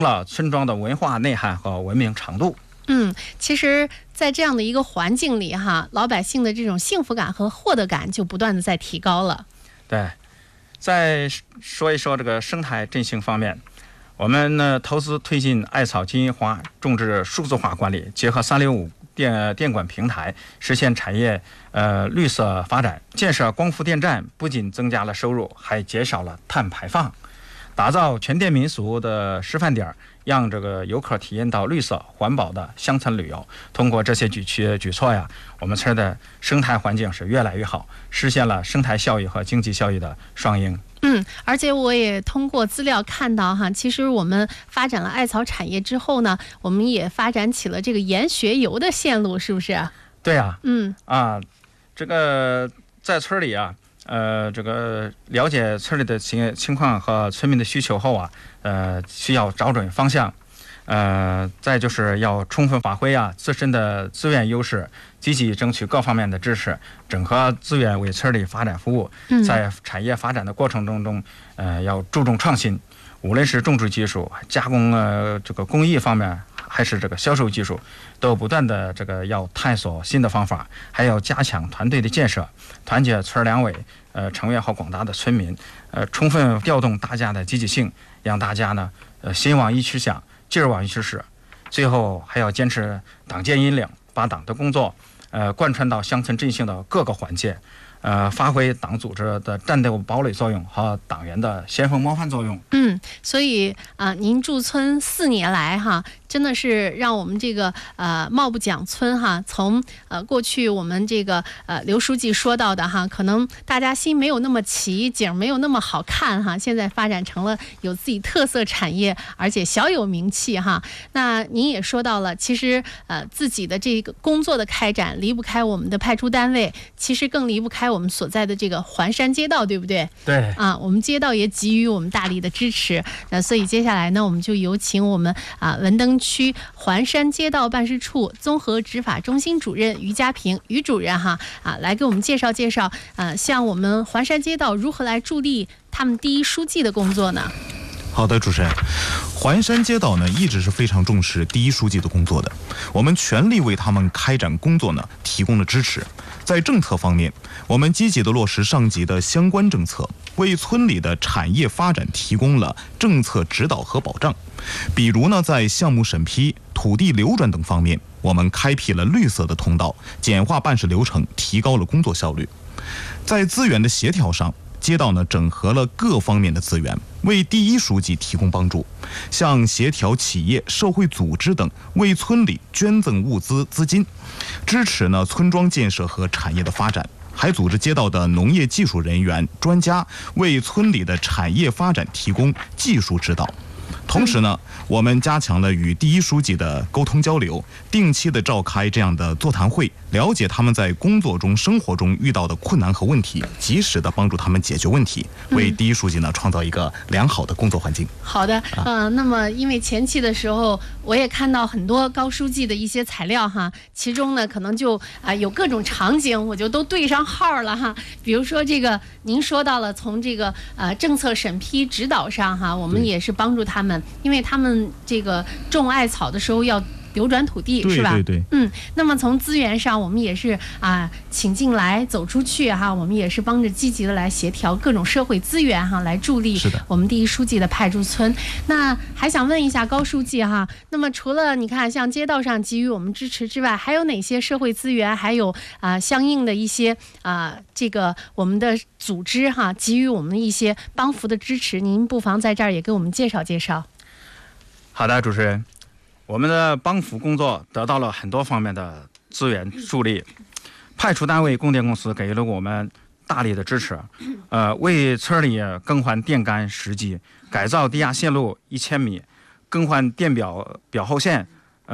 了村庄的文化内涵和文明程度。 其实在这样的一个环境里哈，老百姓的这种幸福感和获得感就不断的在提高了。 对，再说一说这个生态振兴方面，我们呢投资推进艾草金银花种植数字化管理，结合365电管平台，实现产业绿色发展。建设光伏电站不仅增加了收入，还减少了碳排放。打造全电民俗的示范点，让这个游客体验到绿色环保的乡村旅游。通过这些举措呀，我们村的生态环境是越来越好，实现了生态效益和经济效益的双赢。 而且我也通过资料看到哈，其实我们发展了艾草产业之后呢，我们也发展起了这个研学游的线路，是不是？ 对呀，这个在村里啊。这个了解村里的情况和村民的需求后啊，需要找准方向，再就是要充分发挥自身的资源优势，积极争取各方面的支持，整合资源为村里发展服务。在产业发展的过程中，要注重创新，无论是种植技术、加工这个工艺方面，还是这个销售技术，都不断的要探索新的方法，还要加强团队的建设，团结村两委成员和广大的村民，充分调动大家的积极性，让大家呢心往一处想，劲儿往一处使。最后还要坚持党建引领，把党的工作贯穿到乡村振兴的各个环节，发挥党组织的战斗堡垒作用和党员的先锋模范作用。 所以您驻村4年来哈，真的是让我们这个茂布蒋村哈，从过去我们这个刘书记说到的哈，可能大家心没有那么齐，景没有那么好看哈，现在发展成了有自己特色产业，而且小有名气哈。那您也说到了，其实自己的这个工作的开展离不开我们的派出单位，其实更离不开我们所在的这个环山街道，对不对？ 对我们街道也给予我们大力的支持。所以接下来呢，我们就有请我们文登区环山街道办事处综合执法中心主任于家平于主任来给我们介绍介绍像我们环山街道如何来助力他们第一书记的工作呢？ 好的，主持人，环山街道呢一直是非常重视第一书记的工作的，我们全力为他们开展工作呢提供了支持。在政策方面，我们积极地落实上级的相关政策，为村里的产业发展提供了政策指导和保障。比如呢，在项目审批、土地流转等方面，我们开辟了绿色的通道，简化办事流程，提高了工作效率。在资源的协调上，街道呢整合了各方面的资源，为第一书记提供帮助，像协调企业、社会组织等为村里捐赠物资资金，支持呢村庄建设和产业的发展，还组织街道的农业技术人员、专家为村里的产业发展提供技术指导。同时呢，我们加强了与第一书记的沟通交流，定期的召开这样的座谈会，了解他们在工作中、生活中遇到的困难和问题，及时的帮助他们解决问题，为第一书记呢创造一个良好的工作环境。 好的，那么因为前期的时候，我也看到很多高书记的一些材料哈，其中呢可能就有各种场景，我就都对上号了哈。比如说这个您说到了从这个政策审批指导上哈，我们也是帮助他们。因为他们这个种艾草的时候要流转土地，是吧？ 对。 那么从资源上，我们也是请进来走出去哈，我们也是帮着积极的来协调各种社会资源哈，来助力我们第一书记的派驻村。那还想问一下高书记哈，那么除了你看像街道上给予我们支持之外，还有哪些社会资源，还有相应的一些这个我们的组织哈，给予我们一些帮扶的支持？您不妨在这儿也给我们介绍介绍。 好的，主持人，我们的帮扶工作得到了很多方面的资源助力，派出单位供电公司给了我们大力的支持，为村里更换电杆10基，改造地下线路1000米，更换电表后线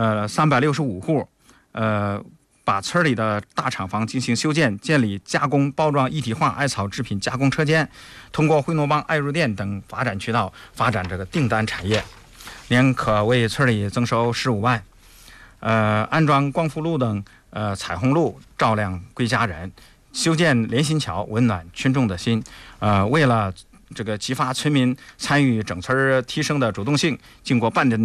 365户，把村里的大厂房进行修建，建立加工包装一体化艾草制品加工车间，通过惠农帮、爱入电等发展渠道发展这个订单产业。年可为村里增收15万，安装光伏路灯、彩虹路，照亮归家人，修建联心桥，温暖群众的心。为了这个激发村民参与整村提升的主动性，经过半年